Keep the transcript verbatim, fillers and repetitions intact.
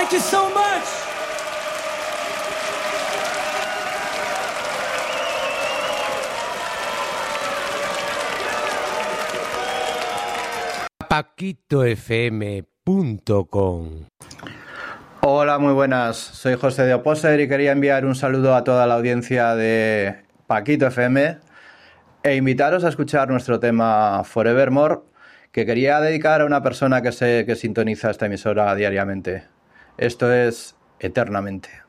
Thank you so much. paquito f m punto com. Hola, muy buenas. Soy José de Oposer y quería enviar un saludo a toda la audiencia de Paquito F M e invitaros a escuchar nuestro tema Forevermore, que quería dedicar a una persona que, se, que sintoniza esta emisora diariamente. Esto es Eternamente.